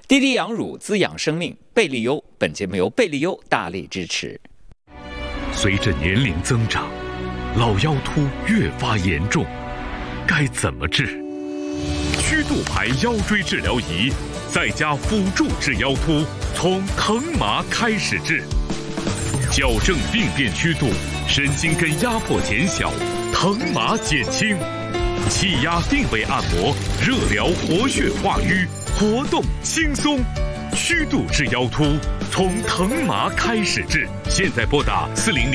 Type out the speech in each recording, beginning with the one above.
滴滴羊乳滋养生命，贝利优。本节目由贝利优大力支持。 随着年龄增长，老腰突越发严重，该怎么治？曲度牌腰椎治疗仪在家辅助治腰突，从疼麻开始治，矫正病变曲度，神经根压迫减小，疼麻减轻，气压定位按摩，热疗活血化瘀，活动轻松。曲度治腰突，从疼麻开始治。现在拨打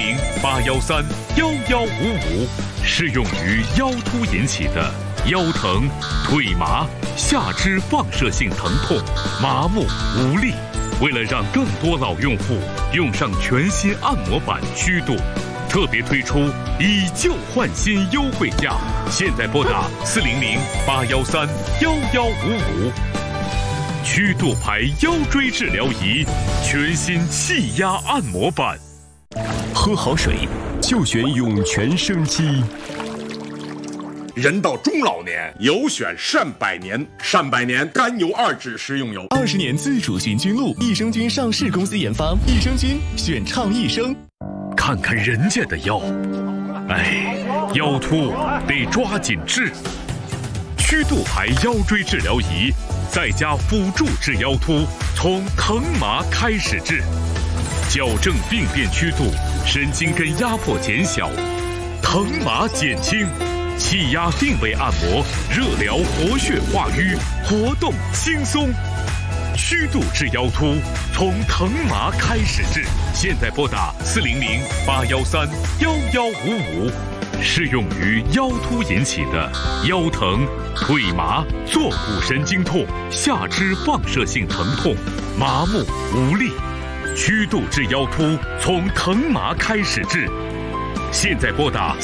400-813-1155，适用于腰突引起的腰疼、腿麻、下肢放射性疼痛、麻木无力。为了让更多老用户用上全新按摩板曲度，特别推出以旧换新优惠价。现在拨打400-813-1155。曲度牌腰椎治疗仪，全新气压按摩板。 喝好水就选涌泉生机。 人到中老年，有选善百年。善百年甘油2酯食用油 ，20年自主寻菌露，益生菌上市公司研发，益生菌选畅益生。 看看人家的腰，腰突得抓紧治。曲度牌腰椎治疗仪，在家辅助治腰突，从疼麻开始治，矫正病变曲度，神经根压迫减小，疼麻减轻，气压定位按摩，热疗活血化瘀，活动轻松。曲度治腰突，从疼麻开始治。现在拨打400-813-1155，适用于腰突引起的腰疼、腿麻、坐骨神经痛、下肢放射性疼痛、麻木无力。曲度治腰突，从疼麻开始治。现在拨打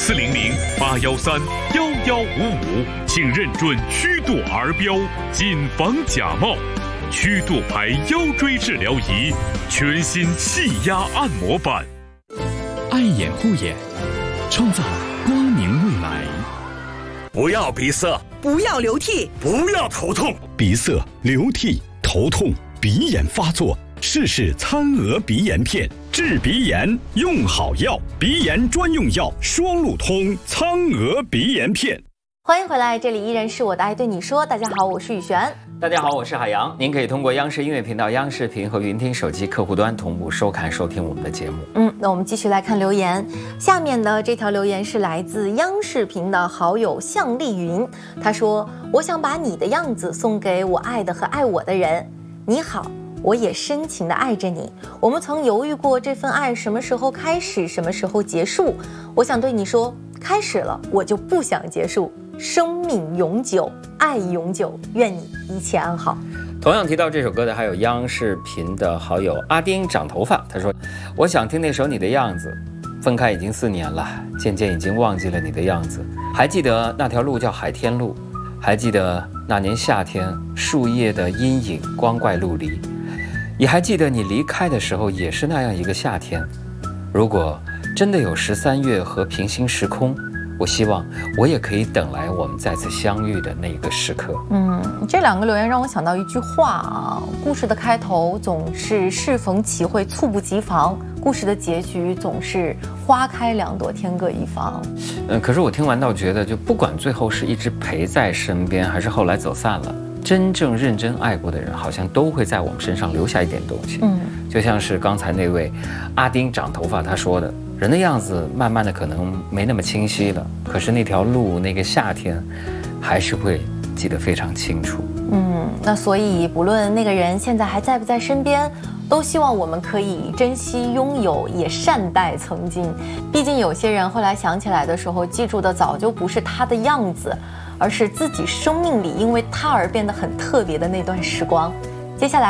400-813-1155，请认准曲度儿标，谨防假冒。曲度牌腰椎治疗仪，全新气压按摩板。 爱眼护眼，创造光明未来。 不要鼻塞， 不要流涕， 不要头痛。 鼻塞、流涕、头痛、鼻炎发作，试试餐鹅鼻炎片，治鼻炎用好药，鼻炎专用药双路通苍鹅鼻炎片。 欢迎回来，这里依然是我的爱对你说。大家好，我是雨璇。 大家好，我是海洋。您可以通过央视音乐频道、央视频和云听手机客户端同步收看、收听我们的节目。 那我们继续来看留言。下面的这条留言是来自央视频的好友向丽云，他说：“我想把你的样子送给我爱的和爱我的人。你好，我也深情地爱着你。我们曾犹豫过这份爱什么时候开始，什么时候结束。我想对你说，开始了，我就不想结束。生命永久，爱永久，愿你一切安好。” 同样提到这首歌的还有央视频的好友阿丁长头发，他说：“我想听那首你的样子，分开已经4年了，渐渐已经忘记了你的样子。还记得那条路叫海天路，还记得那年夏天树叶的阴影光怪陆离，也还记得你离开的时候也是那样一个夏天。如果真的有13月和平行时空，我希望我也可以等来我们再次相遇的那个时刻。” 这2个留言让我想到一句话啊：故事的开头总是适逢其会，猝不及防；故事的结局总是花开2朵，天各一方。 可是我听完倒觉得，就不管最后是一直陪在身边，还是后来走散了，真正认真爱过的人，好像都会在我们身上留下一点东西。就像是刚才那位阿丁长头发他说的，人的样子慢慢的可能没那么清晰了，可是那条路，那个夏天，还是会记得非常清楚。 那所以不论那个人现在还在不在身边，都希望我们可以珍惜拥有，也善待曾经。毕竟有些人后来想起来的时候，记住的早就不是他的样子，而是自己生命里因为他而变得很特别的那段时光。接下来